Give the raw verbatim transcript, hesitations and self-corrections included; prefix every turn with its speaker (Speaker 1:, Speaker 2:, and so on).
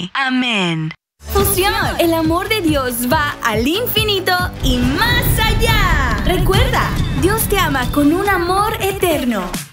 Speaker 1: ti. Amén.
Speaker 2: Fusión. El amor de Dios va al infinito y más allá. Recuerda, Dios te ama con un amor eterno.